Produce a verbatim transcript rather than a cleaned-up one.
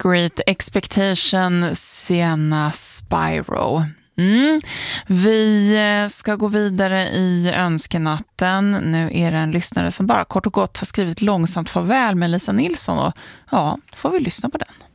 Great Expectation, Sienna Spyro. Mm. Vi ska gå vidare i önskenatten. Nu är det en lyssnare som bara kort och gott har skrivit långsamt farväl med Lisa Nilsson. Och ja, får vi lyssna på den.